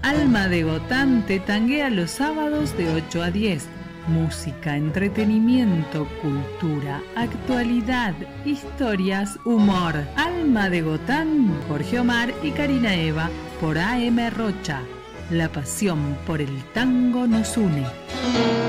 Alma de Gotán te tanguea los sábados de 8 a 10. Música, entretenimiento, cultura, actualidad, historias, humor. Alma de Gotán, Jorge Omar y Karina Eva por AM Rocha. La pasión por el tango nos une.